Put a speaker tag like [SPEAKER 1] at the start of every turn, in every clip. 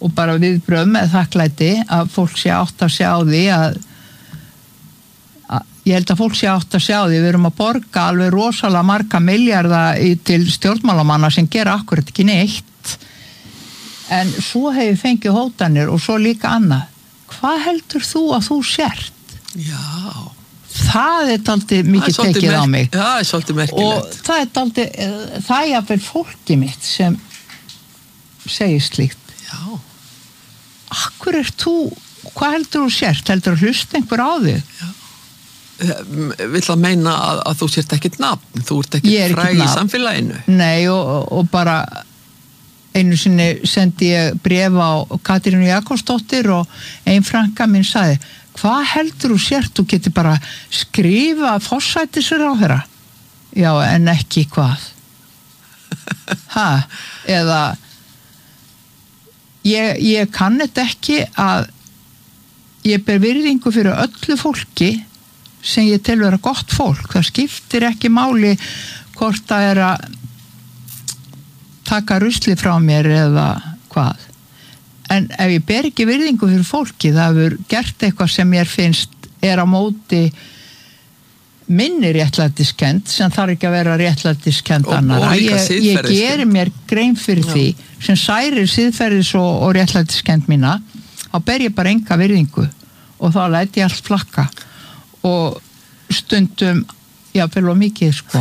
[SPEAKER 1] og bara viðbrögð með þakklæti að fólk sé átt að sjá því að ég held að fólk sé átt að sjá því við erum að borga alveg rosalega marga milljarða til stjórnmálamanna sem gera akkurat ekki neitt en svo hef ég fengið hótanir og svo líka annað hvað heldur þú að þú sért?
[SPEAKER 2] Já
[SPEAKER 1] það dálítið mikið tekið á mig
[SPEAKER 2] það svolítið merkilegt
[SPEAKER 1] og það dálítið það jafnvel fólkið mitt sem segir slíkt
[SPEAKER 2] já
[SPEAKER 1] akkur þú hvað heldur þú sért? Heldur þú hlusta einhver á þig?
[SPEAKER 2] Já vill að meina að þú sért ekkert nafn þú ert ekkert fræg í samfélaginu
[SPEAKER 1] nei og bara einu sinni sendi ég bréf á Katrínu Jakobsdóttir og ein frænka mín sagði hvað heldur þú sért? Þú getur bara skrifa forsætisráðherra já en ekki hvað eða ég kann þetta ekki að ég ber virðingu fyrir öllu fólki sem ég tel vera gott fólk það skiptir ekki máli hvort það að taka rusli frá mér eða hvað en ef ég ber ekki virðingu fyrir fólki það hefur gert eitthvað sem mér finnst á móti minni réttlætiskennd sem þarf ekki að vera réttlætiskennd annara ég geri mér grein fyrir því sem særir siðferðis og réttlætiskend mína þá ber ég bara enga virðingu og þá læt ég allt flakka og stundum jáfnvel og mikið sko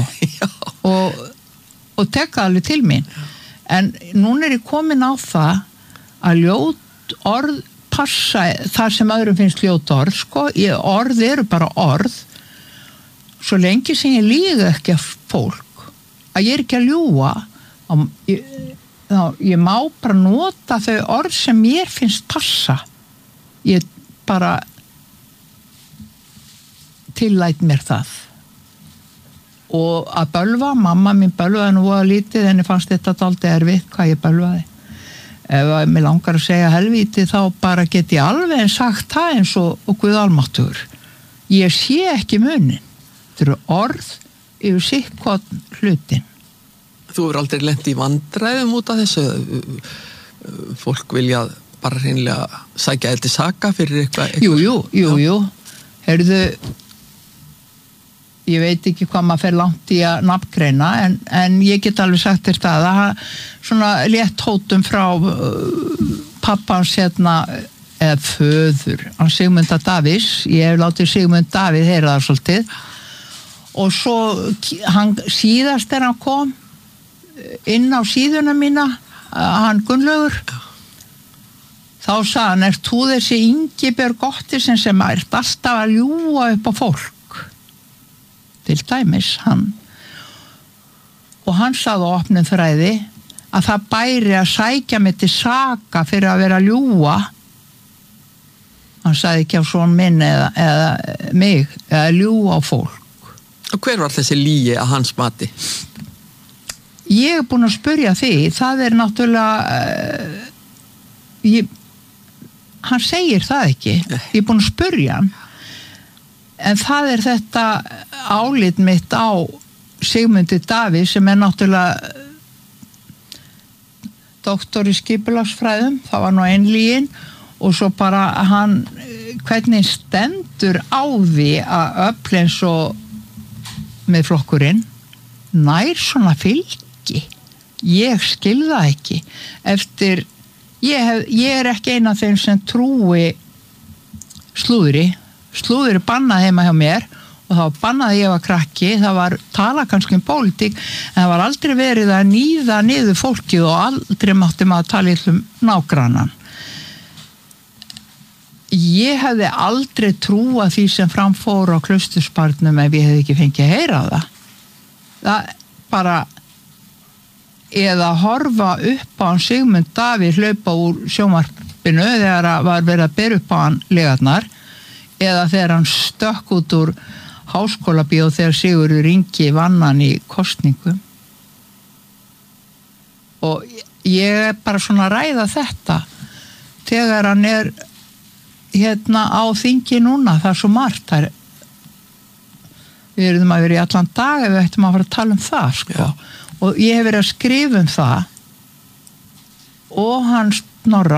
[SPEAKER 1] og teka alveg til mín en núna ég komin á það að ljót orð passa þar sem öðrum finnst ljót orð sko, orð eru bara orð svo lengi sem ég líga ekki af fólk að ég ekki að ljúga ég má bara nota þau orð sem mér finnst passa ég bara tillæt mér það og að bölva, mamma mín bölvaði nú að lítið henni fannst þetta dálítið erfitt hvað ég bölvaði ef mér langar að segja helvíti þá bara get ég alveg en sagt það eins og Guð almáttugur ég sé ekki munin þetta eru orð yfir sitthvorn hlutin
[SPEAKER 2] Þú hefur aldrei lent í vandræðum út af þessu fólk vilja bara hreinlega sækja til saka fyrir eitthvað
[SPEAKER 1] Jú heyrðu ég veit ekki hvað maður fer langt í að nafngreina en ég get alveg sagt þér það að svona létt hótum frá pappans eða föður hann Sigmunda Davíðs ég hef látið Sigmund Davíð heyra það svolítið og svo hann síðast hann kom inn á síðuna mína hann Gunnlaugur þá sagði hann ert þú þessi Ingibjörg Ottesen sem ert alltaf að ljúga upp á fólk til dæmis hann og hann sagði á opnum þræði að það bæri að sækja mig til saka fyrir að vera að ljúga hann sagði ekki á son minn eða mig eða ljúga á fólk
[SPEAKER 2] og hver var þessi lygi að hans mati?
[SPEAKER 1] Ég búin að spyrja því það náttúrulega hann segir það ekki ég búin að spyrja hann en það þetta álit mitt á Sigmundi Davíð sem náttúrulega doktor í skipulagsfræðum það var nú einlígin og svo bara hann hvernig stendur á því að öfl eins og með flokkurinn nær svona fylgi ég skil það ekki eftir ég ekki eina af þeim sem trúi slúðri bannað heima hjá mér og þá bannaði ég var krakki það var tala kannski pólitík en það var aldrei verið að níða niður fólkið og aldrei mátti maður tala nágrannan ég hefði aldrei trúað því sem framfór á Klausturbarnum ef ég hefði ekki fengið að heyra það bara eða horfa upp á hann Sigmund Davíð hlaupa úr sjónvarpinu þegar var verið að bera upp á hann legarnar eða þegar hann stökk út úr háskólabíó þegar Sigurður Ingi vann hann í kosningum og ég bara svona að ræða þetta þegar hann á þingi núna það svo margt við erum að vera í allan dag ef við ættum að fara að tala það sko. Og ég hef verið að skrifa það og hann Snorra